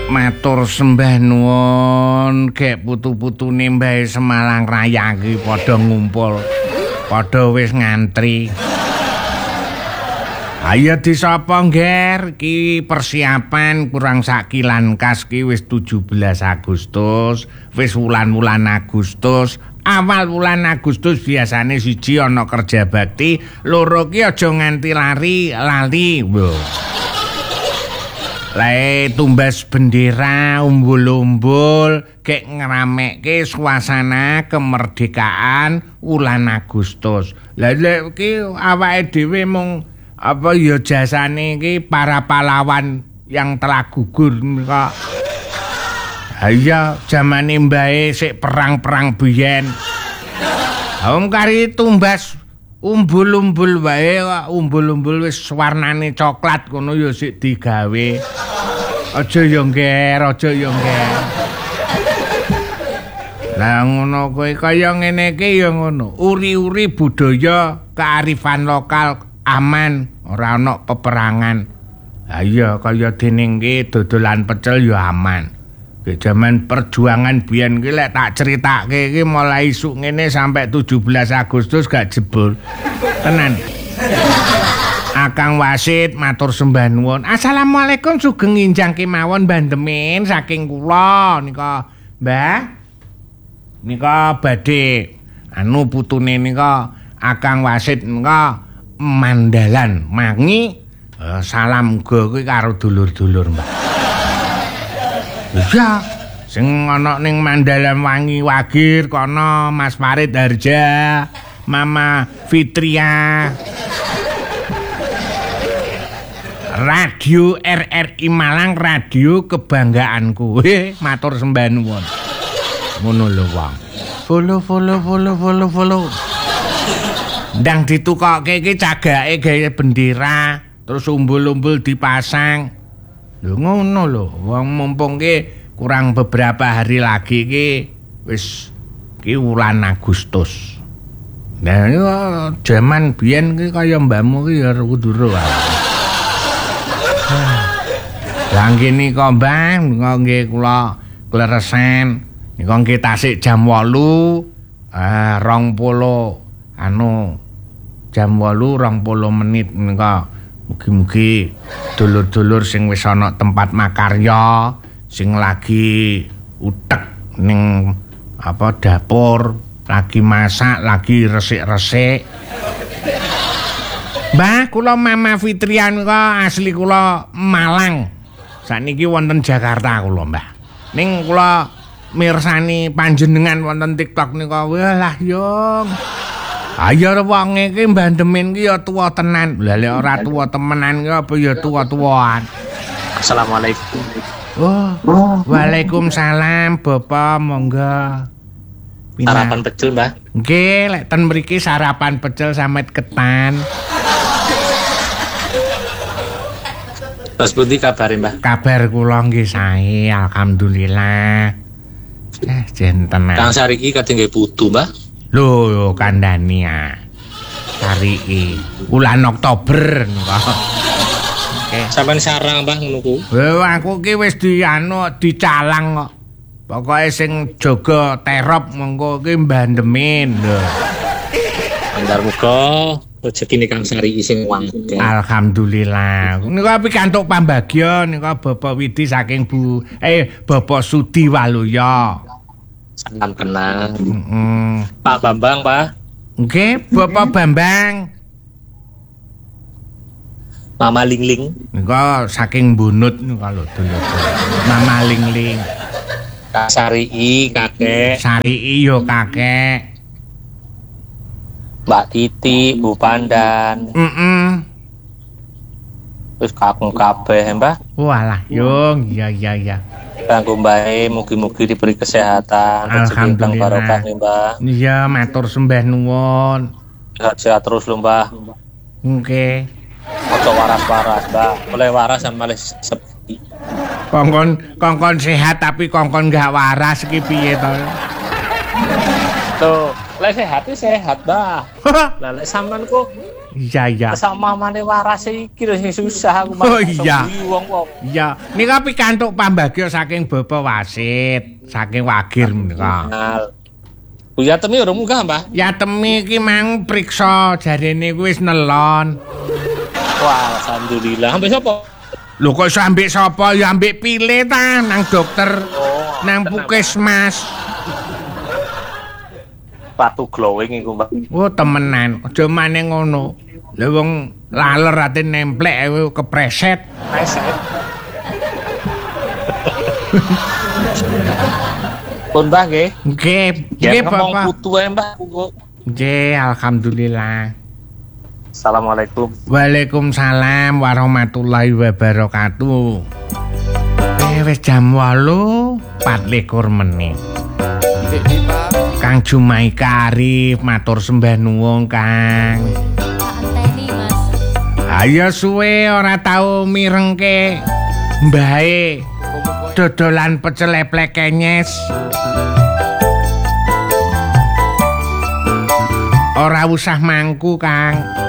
Matur sembah nuwun, gek putu-putune Mbah Semalang Raya iki padha ngumpul. Padha wis ngantri. Ayo disapa ngger, ki persiapan kurang sakilan kas ki wis 17 Agustus, wis wulan-wulan Agustus. Awal bulan Agustus biasane siji ana kerja bakti, loro ki aja nganti lali. Lae tumbas bendera, umbul-umbul, kek ngeramekke suasana kemerdekaan wulan Agustus. Lah iki awake dhewe mung apa ya jasane iki para pahlawan yang telah gugur kok. Iya, zamane mbae sik perang-perang biyen. Om kari tumbas umbul-umbul wae kok, umbul-umbul wis warnane coklat ngono ya sik digawe. Aja ya ngger, aja ya ngger. Lah ngono kowe kaya ngene iki ya ngono. Uri-uri budaya, kearifan lokal aman, ora ana peperangan. Ha iya kaya dene iki dodolan pecel ya aman. Ke jaman perjuangan biyen ki lek tak critakake iki mulai isuk ngene sampai 17 Agustus gak jebul. Tenan. Akang Wasit matur sembah nuwun. Assalamualaikum sugeng injang kemawon bandemin saking kula nika, Mbah. Nika badhe anu putune nika Akang Wasit nika mandalan mangi salam uga kuwi karo dulur-dulur, Mbah. Iya, sing ana ning Mandalan Wangi Wagir kono Mas Farid Harja, Mama Fitria. Radio RRI Malang, radio kebanggaanku. Matur sembah nuwun. Ngono lho, Wong. Follow. Ndang ditukokke iki cagake gawe bendera, terus umbul-umbul dipasang. Lho ngono lho, wong mumpung ki kurang beberapa hari lagi ki wis ki wulan Agustus. Nah, jaman biyen ki kaya mbahmu ki ya kudu ro. Lah ngene kok, Mbah, nggih kula kleresan. Nika nggih tasik jam 8. 20 jam 8:20 menit menika. Mugi-mugi dulur-dulur sing wis ana tempat makarya, sing lagi utek ning apa dapur, lagi masak, lagi resik-resik. Mbah, kula Mama Fitrian kok asli kula Malang. Sakniki wonten Jakarta kula, Mbah. Ning kula mirsani panjenengan wonten TikTok nika. Walah, Yung. Ayo wong iki bandemin ki ya tuwa tenan. Lah lek ora tuwa temenan ki apa ya tuwa-tuwaan. Assalamualaikum. Oh, waalaikumsalam, Bapak, monggo. Sarapan pecel, Mbah. Nggih, lek ten mriki sarapan pecel samet ketan. Mas pundi kabare, Mbah? Kabar kula nggih sae, alhamdulillah. Jen tenan. Kang Sariki kadhe nggih putu, Mbah. Lho, kandhani ya. Sariki bulan Oktober niku. Oke. Sampeyan sarang, Mbah, ngono ku. Aku ki wis dicalang kok. Pokoke sing jaga terop mengko ki mbandemin lho. Andar muga rezekine Kang Sariki sing wangke. Alhamdulillah. Niku pikantuk pambagya niku Bapak Widi saking Bapak Sudi Waluya. Salam kenal. Pak Bambang, Pak. Nggih, Bapak Bambang. Mama Lingling. Niku saking Bunut niku lho dulur. Mama Lingling. Kak Sariki, kakek. Sariki yo kakek. Mbak Titi, Bu Pandan. Terus kakung kabeh, Mbah. Walah, Yung, iya. Kanggo mbae mugi-mugi diberi kesehatan, rezeki kang barokah, Mbah. Iya, matur sembah nuwun. Sehat terus lho, Mbah. Nggih. Ojo waras-waras, Mbah. Oleh waras sampe sepi. Kongkon sehat tapi kongkon gak waras iki piye to? Tuh, lek sehat, Mbah. Lah lek sampean kok Iya. Kesamamane waras iki lho sing susah aku Oh iya. Wong-wong. Iya, nika pikantuk pambagya saking Bapak Wasit, saking Wagir menika. Buya Temi urung munggah, Mbah? Ya Temi iki mang priksa jarene kuwi wis nelon. Wah, alhamdulillah. Ambek sapa? Lho kok iso ambek sapa? Ya ambek pile ta nang dokter. Nang puskesmas. Patu glowing iku, Mbah. Oh, temenan. Aja maneh ngono. Lah wong laler ate nemplek kepreset. Preset. Pun Mbah nggih. Nggih, Bapak. Putu ae, Mbah. Nggih, alhamdulillah. Assalamualaikum. Waalaikumsalam warahmatullahi wabarakatuh. Wis jam 8:24 menit. Kang Jumaika Arif matur sembah nuwun, Kang. Anteni, Mas. Ayo suwe ora tau mirengke mbahe dodolan pecel eplek kenyes. Ora usah mangku, Kang.